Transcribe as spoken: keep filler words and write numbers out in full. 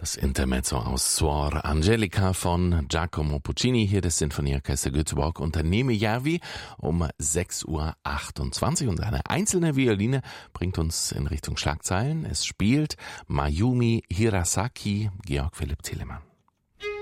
Das Intermezzo aus Suor Angelica von Giacomo Puccini, hier das Sinfonieorchester Göteborg unter Neme-Järvi um sechs Uhr achtundzwanzig und eine einzelne Violine bringt uns in Richtung Schlagzeilen. Es spielt Mayumi Hirasaki, Georg Philipp Telemann.